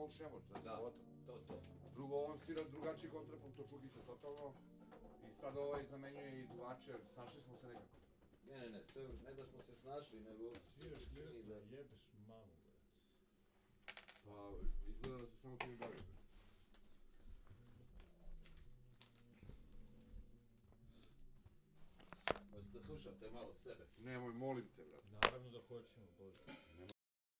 Paul Šemoć, da se gotovo. To. Drugo, on svira drugačiji kontrapunkt od Čukića totalno. I sad ovaj zamenjuje i duvače, snašli smo se nekako. Ne, sve, ne da smo se snašli, nego... Sviraš Miroslav, jebeš mamu, brate. Pa, izgleda da se samo to i bavi. Hoćete da slušate malo sebe? Nemoj, molim te, brate. Naravno da hoćemo, Bože.